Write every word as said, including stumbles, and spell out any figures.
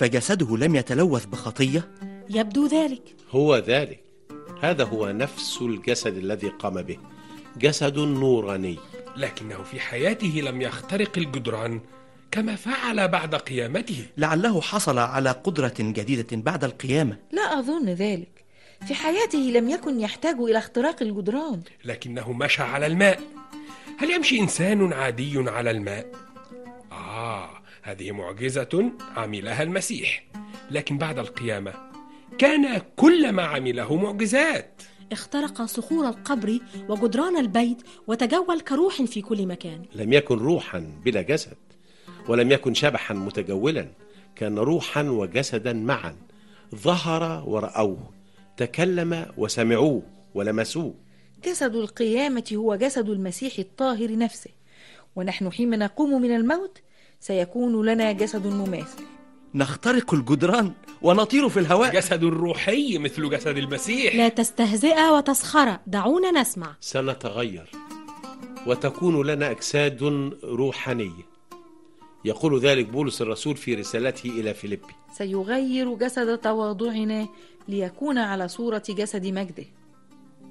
فجسده لم يتلوث بخطية؟ يبدو ذلك. هو ذلك. هذا هو نفس الجسد الذي قام به، جسد نوراني. لكنه في حياته لم يخترق الجدران كما فعل بعد قيامته. لعله حصل على قدرة جديدة بعد القيامة. لا أظن ذلك. في حياته لم يكن يحتاج إلى اختراق الجدران. لكنه مشى على الماء. هل يمشي إنسان عادي على الماء؟ آه، هذه معجزة عملها المسيح. لكن بعد القيامة كان كل ما عمله معجزات. اخترق صخور القبر وجدران البيت وتجول كروح في كل مكان. لم يكن روحا بلا جسد، ولم يكن شبحا متجولا، كان روحا وجسدا معا. ظهر ورأوه، تكلم وسمعوه ولمسوه. جسد القيامة هو جسد المسيح الطاهر نفسه، ونحن حين نقوم من الموت سيكون لنا جسد مماثل. نخترق الجدران ونطير في الهواء. جسد روحي مثل جسد المسيح. لا تستهزئ وتسخر، دعونا نسمع. سنتغير وتكون لنا أجساد روحانية. يقول ذلك بولس الرسول في رسالته إلى فيليبي. سيغير جسد تواضعنا ليكون على صورة جسد مجده.